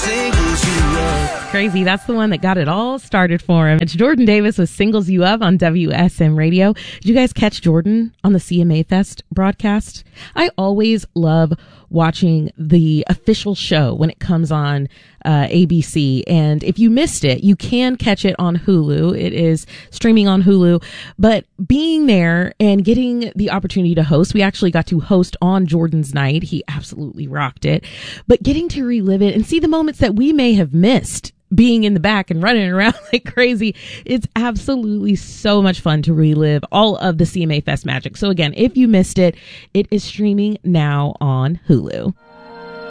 Singles You Up. Crazy. That's the one that got it all started for him. It's Jordan Davis with Singles You Up on WSM Radio. Did you guys catch Jordan on the CMA Fest broadcast? I always love watching the official show when it comes on ABC. And if you missed it, you can catch it on Hulu. It is streaming on Hulu. But being there and getting the opportunity to host, we actually got to host on Jordan's night. He absolutely rocked it. But getting to relive it and see the moments that we may have missed being in the back and running around like crazy. It's absolutely so much fun to relive all of the CMA Fest magic. So again, if you missed it, it is streaming now on Hulu.